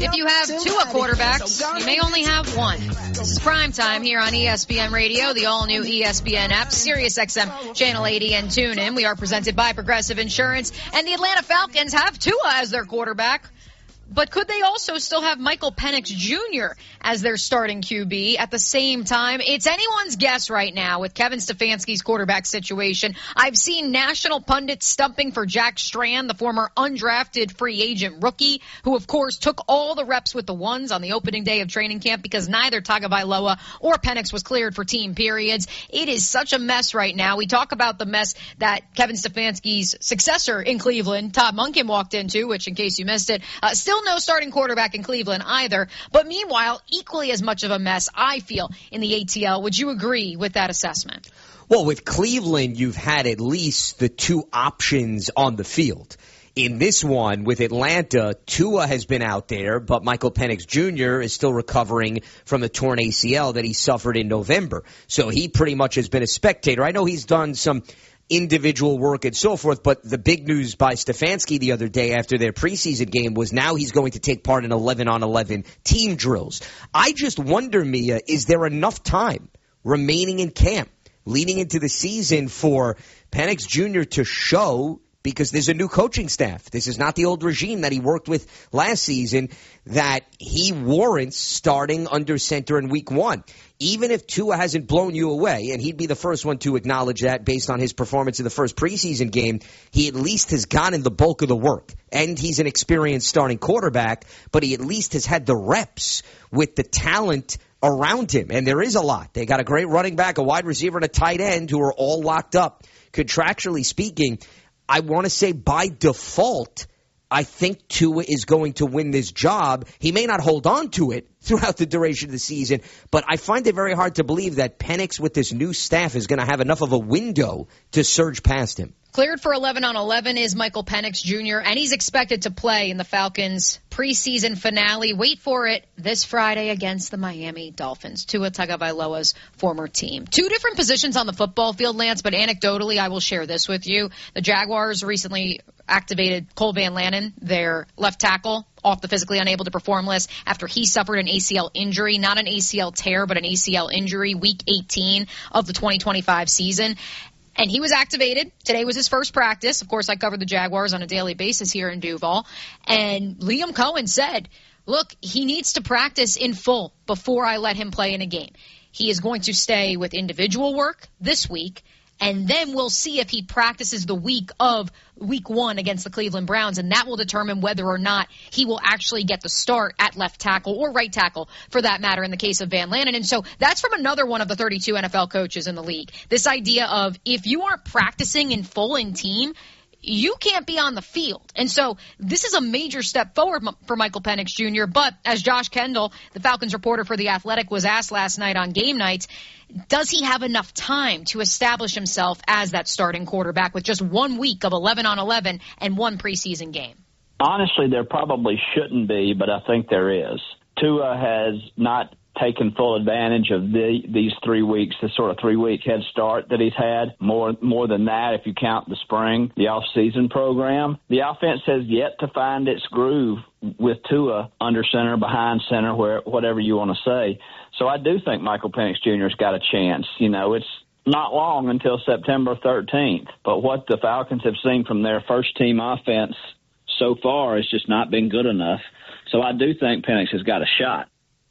If you have two quarterbacks, you may only have one. This is Primetime here on ESPN Radio, the all-new ESPN app, SiriusXM Channel 80 and TuneIn. We are presented by Progressive Insurance, and the Atlanta Falcons have Tua as their quarterback. But could they also still have Michael Penix Jr. as their starting QB at the same time? It's anyone's guess right now with Kevin Stefanski's quarterback situation. I've seen national pundits stumping for Jack Strand, the former undrafted free agent rookie, who, of course, took all the reps with the ones on the opening day of training camp because neither Tagovailoa or Penix was cleared for team periods. It is such a mess right now. We talk about the mess that Kevin Stefanski's successor in Cleveland, Todd Monken, walked into, which, in case you missed it, still no starting quarterback in Cleveland either. But meanwhile, equally as much of a mess, I feel, in the ATL. Would you agree with that assessment? Well, with Cleveland, you've had at least the two options on the field. In this one, with Atlanta, Tua has been out there, but Michael Penix Jr. is still recovering from the torn ACL that he suffered in November. So he pretty much has been a spectator. I know he's done some individual work and so forth, but the big news by Stefanski the other day after their preseason game was now he's going to take part in 11-on-11 team drills. I just wonder, Mia, is there enough time remaining in camp leading into the season for Penix Jr. to show, because there's a new coaching staff, this is not the old regime that he worked with last season, that he warrants starting under center in week one? Even if Tua hasn't blown you away, and he'd be the first one to acknowledge that based on his performance in the first preseason game, he at least has gotten the bulk of the work. And he's an experienced starting quarterback, but he at least has had the reps with the talent around him. And there is a lot. They got a great running back, a wide receiver, and a tight end who are all locked up. Contractually speaking, I want to say by default, I think Tua is going to win this job. He may not hold on to it throughout the duration of the season, but I find it very hard to believe that Penix with this new staff is going to have enough of a window to surge past him. Cleared for 11-on-11 is Michael Penix Jr., and he's expected to play in the Falcons' preseason finale. Wait for it, this Friday against the Miami Dolphins, Tua Tagovailoa's former team. Two different positions on the football field, Lance, but anecdotally, I will share this with you. The Jaguars recently activated Cole Van Lanen, their left tackle, off the physically unable to perform list after he suffered an ACL injury, not an ACL tear, but an ACL injury, week 18 of the 2025 season. And he was activated. Today was his first practice. Of course, I covered the Jaguars on a daily basis here in Duval. And Liam Cohen said, look, he needs to practice in full before I let him play in a game. He is going to stay with individual work this week, and then we'll see if he practices the week of week one against the Cleveland Browns, and that will determine whether or not he will actually get the start at left tackle or right tackle, for that matter, in the case of Van Lanen. And so that's from another one of the 32 NFL coaches in the league. This idea of if you aren't practicing in full in team, you can't be on the field. And so this is a major step forward for Michael Penix Jr. But as Josh Kendall, the Falcons reporter for The Athletic, was asked last night on Game Nights, does he have enough time to establish himself as that starting quarterback with just 1 week of 11-on-11 and one preseason game? Honestly, there probably shouldn't be, but I think there is. Tua has not taken full advantage of these 3 weeks, the sort of 3-week head start that he's had, more than that if you count the spring, the off-season program. The offense has yet to find its groove with Tua under center, behind center, whatever you want to say. So I do think Michael Penix Jr. has got a chance. You know, it's not long until September 13th, but what the Falcons have seen from their first-team offense so far has just not been good enough. So I do think Penix has got a shot.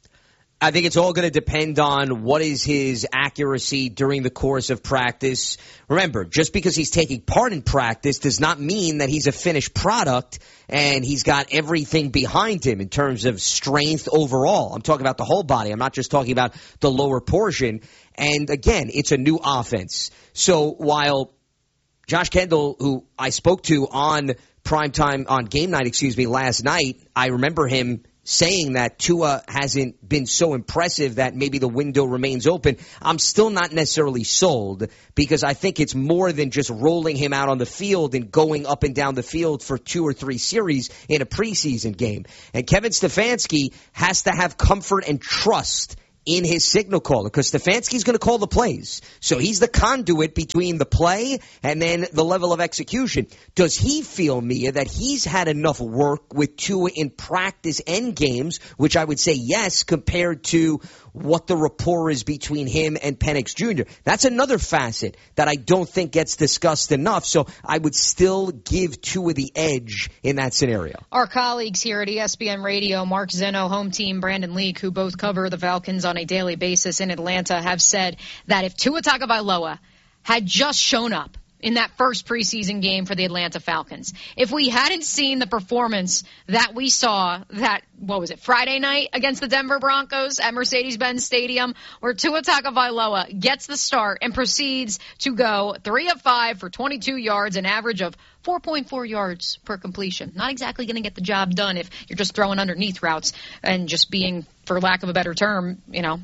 I think it's all going to depend on what is his accuracy during the course of practice. Remember, just because he's taking part in practice does not mean that he's a finished product and he's got everything behind him in terms of strength overall. I'm talking about the whole body. I'm not just talking about the lower portion. And again, it's a new offense. So while Josh Kendall, who I spoke to on primetime, on game night, last night, I remember him saying that Tua hasn't been so impressive that maybe the window remains open. I'm still not necessarily sold because I think it's more than just rolling him out on the field and going up and down the field for 2 or 3 series in a preseason game. And Kevin Stefanski has to have comfort and trust in his signal caller, because Stefanski's going to call the plays. So he's the conduit between the play and then the level of execution. Does he feel, Mia, that he's had enough work with Tua in practice and games, which I would say yes, compared to what the rapport is between him and Penix Jr.? That's another facet that I don't think gets discussed enough. So I would still give Tua the edge in that scenario. Our colleagues here at ESPN Radio, Mark Zeno, home team, Brandon Leak, who both cover the Falcons on a daily basis in Atlanta, have said that if Tua Tagovailoa had just shown up in that first preseason game for the Atlanta Falcons, if we hadn't seen the performance that we saw that, Friday night against the Denver Broncos at Mercedes-Benz Stadium, where Tua Tagovailoa gets the start and proceeds to go 3 of 5 for 22 yards, an average of 4.4 yards per completion. Not exactly going to get the job done if you're just throwing underneath routes and just being, for lack of a better term,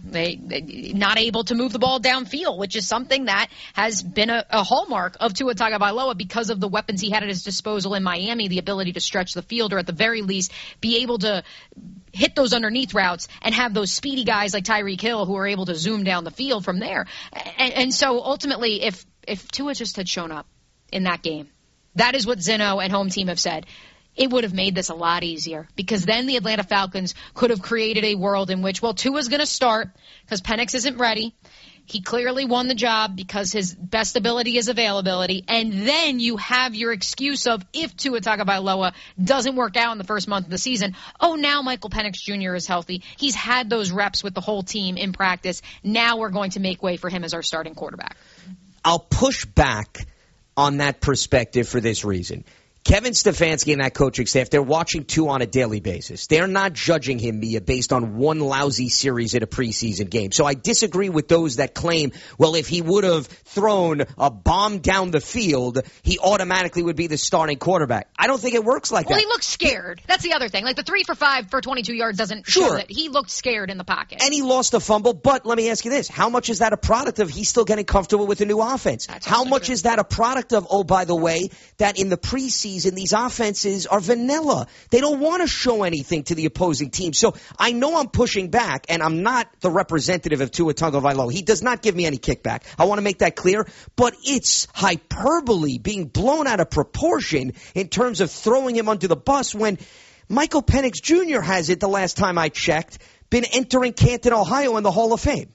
they not able to move the ball downfield, which is something that has been a hallmark of Tua Tagovailoa because of the weapons he had at his disposal in Miami, the ability to stretch the field, or at the very least be able to hit those underneath routes and have those speedy guys like Tyreek Hill who are able to zoom down the field from there. And so ultimately, if Tua just had shown up in that game, that is what Zeno and home team have said, it would have made this a lot easier, because then the Atlanta Falcons could have created a world in which, Tua's going to start because Penix isn't ready. He clearly won the job because his best ability is availability. And then you have your excuse of, if Tua Tagovailoa doesn't work out in the first month of the season, now Michael Penix Jr. is healthy. He's had those reps with the whole team in practice. Now we're going to make way for him as our starting quarterback. I'll push back on that perspective for this reason. Kevin Stefanski and that coaching staff, they're watching Tua on a daily basis. They're not judging him, Mia, based on one lousy series at a preseason game. So I disagree with those that claim, if he would have thrown a bomb down the field, he automatically would be the starting quarterback. I don't think it works like that. Well, he looks scared. That's the other thing. Like the 3 for 5 for 22 yards doesn't show that he looked scared in the pocket. And he lost a fumble, but let me ask you this. How much is that a product of he's still getting comfortable with the new offense? How much is that a product of, by the way, that in the preseason, these offenses are vanilla. They don't want to show anything to the opposing team. So I know I'm pushing back, and I'm not the representative of Tua Tagovailoa. He does not give me any kickback. I want to make that clear. But it's hyperbole, being blown out of proportion in terms of throwing him under the bus when Michael Penix Jr. has it, the last time I checked, been entering Canton, Ohio in the Hall of Fame.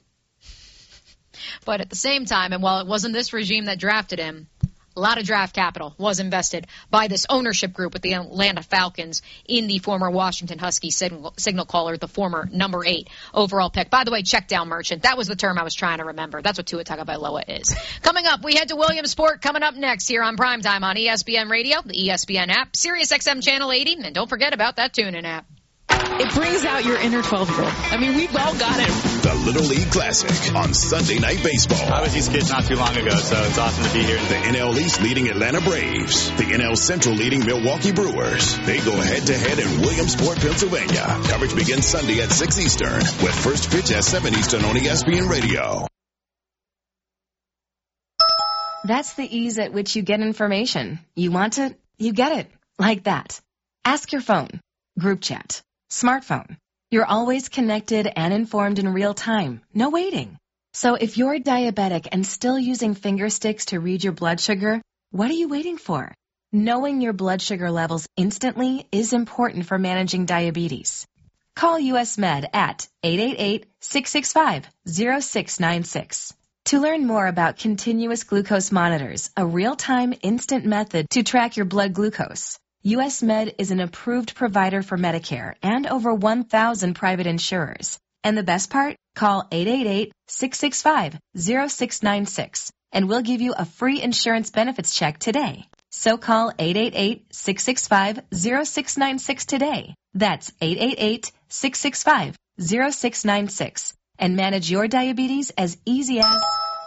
But at the same time, and while it wasn't this regime that drafted him, a lot of draft capital was invested by this ownership group with the Atlanta Falcons in the former Washington Huskies signal caller, the former number 8 overall pick. By the way, check down merchant. That was the term I was trying to remember. That's what Tua Tagovailoa is. Coming up, we head to Williamsport. Coming up next here on Primetime on ESPN Radio, the ESPN app, Sirius XM Channel 80, and don't forget about that TuneIn app. It brings out your inner 12-year-old. I mean, we've all got it. The Little League Classic on Sunday Night Baseball. I was these kids not too long ago, so it's awesome to be here. The NL East leading Atlanta Braves. The NL Central leading Milwaukee Brewers. They go head-to-head in Williamsport, Pennsylvania. Coverage begins Sunday at 6 Eastern, with first pitch at 7 Eastern on ESPN Radio. That's the ease at which you get information. You want it, you get it. Like that. Ask your phone. Group chat. Smartphone. You're always connected and informed in real time. No waiting. So if you're diabetic and still using finger sticks to read your blood sugar, what are you waiting for? Knowing your blood sugar levels instantly is important for managing diabetes. Call US Med at 888-665-0696. To learn more about continuous glucose monitors, a real-time instant method to track your blood glucose, US Med is an approved provider for Medicare and over 1,000 private insurers. And the best part? Call 888-665-0696 and we'll give you a free insurance benefits check today. So call 888-665-0696 today. That's 888-665-0696 and manage your diabetes as easy as...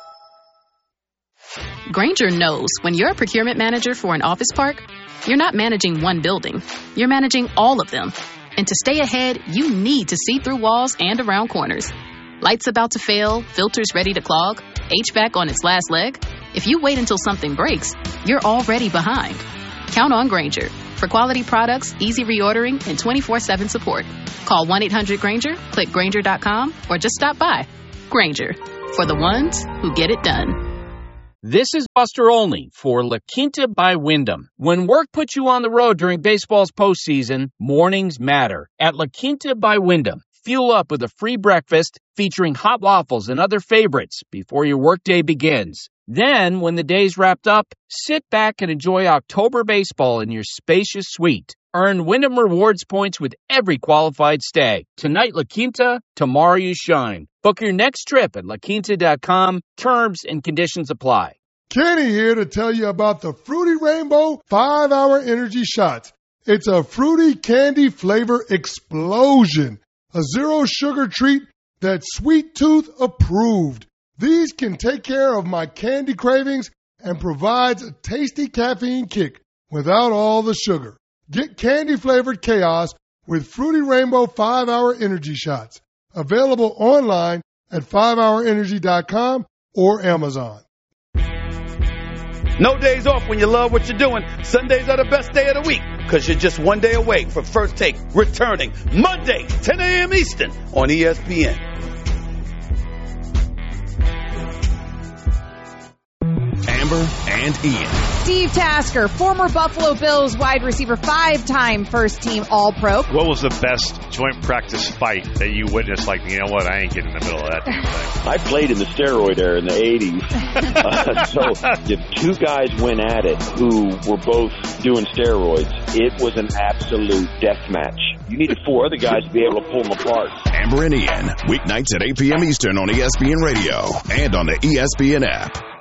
Grainger knows when you're a procurement manager for an office park, you're not managing one building. You're managing all of them. And to stay ahead, you need to see through walls and around corners. Lights about to fail, filters ready to clog, HVAC on its last leg. If you wait until something breaks, you're already behind. Count on Grainger, for quality products, easy reordering, and 24/7 support. Call 1-800-GRANGER, click Grainger.com, or just stop by. Grainger, for the ones who get it done. This is Buster Olney for La Quinta by Wyndham. When work puts you on the road during baseball's postseason, mornings matter. At La Quinta by Wyndham, fuel up with a free breakfast featuring hot waffles and other favorites before your workday begins. Then, when the day's wrapped up, sit back and enjoy October baseball in your spacious suite. Earn Wyndham Rewards points with every qualified stay. Tonight, La Quinta, tomorrow you shine. Book your next trip at laquinta.com. Terms and conditions apply. Kenny here to tell you about the Fruity Rainbow 5-Hour Energy Shots. It's a fruity candy flavor explosion. A zero-sugar treat that's Sweet Tooth approved. These can take care of my candy cravings and provides a tasty caffeine kick without all the sugar. Get candy-flavored chaos with Fruity Rainbow 5-Hour Energy Shots. Available online at 5hourenergy.com or Amazon. No days off when you love what you're doing. Sundays are the best day of the week because you're just one day away from First Take returning Monday, 10 a.m. Eastern on ESPN. Amber and Ian. Steve Tasker, former Buffalo Bills wide receiver, 5-time first-team All-Pro. What was the best joint practice fight that you witnessed? Like, you know what, I ain't getting in the middle of that damn thing. I played in the steroid era in the 80s. So if two guys went at it who were both doing steroids, it was an absolute death match. You needed 4 other guys to be able to pull them apart. Amber and Ian, weeknights at 8 p.m. Eastern on ESPN Radio and on the ESPN app.